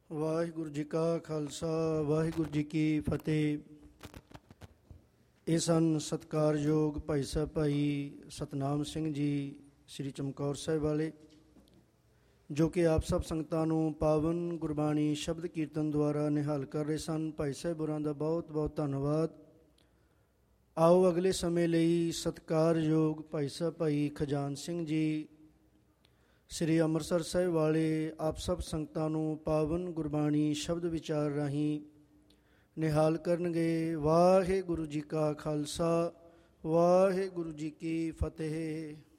ਵਾਹਿਗੁਰੂ ਜੀ ਕਾ ਖਾਲਸਾ ਵਾਹਿਗੁਰੂ ਜੀ ਕੀ ਫਤਿਹ। ਇਹ ਸਨ ਸਤਿਕਾਰਯੋਗ ਭਾਈ ਸਾਹਿਬ ਭਾਈ ਸਤਨਾਮ ਸਿੰਘ ਜੀ ਸ੍ਰੀ ਚਮਕੌਰ ਸਾਹਿਬ ਵਾਲੇ, ਜੋ ਕਿ ਆਪ ਸਭ ਸੰਗਤਾਂ ਨੂੰ ਪਾਵਨ ਗੁਰਬਾਣੀ ਸ਼ਬਦ ਕੀਰਤਨ ਦੁਆਰਾ ਨਿਹਾਲ ਕਰ ਰਹੇ ਸਨ। ਭਾਈ ਸਾਹਿਬ ਹੋਰਾਂ ਦਾ ਬਹੁਤ ਬਹੁਤ ਧੰਨਵਾਦ। ਆਓ ਅਗਲੇ ਸਮੇਂ ਲਈ ਸਤਿਕਾਰਯੋਗ ਭਾਈ ਸਾਹਿਬ ਭਾਈ ਖਜਾਨ ਸਿੰਘ ਜੀ ਸ੍ਰੀ ਅੰਮ੍ਰਿਤਸਰ ਸਾਹਿਬ ਵਾਲੇ ਆਪ ਸਭ ਸੰਗਤਾਂ ਨੂੰ ਪਾਵਨ ਗੁਰਬਾਣੀ ਸ਼ਬਦ ਵਿਚਾਰ ਰਾਹੀਂ ਨਿਹਾਲ ਕਰਨਗੇ। ਵਾਹਿਗੁਰੂ ਜੀ ਕਾ ਖਾਲਸਾ ਵਾਹਿਗੁਰੂ ਜੀ ਕੀ ਫਤਿਹ।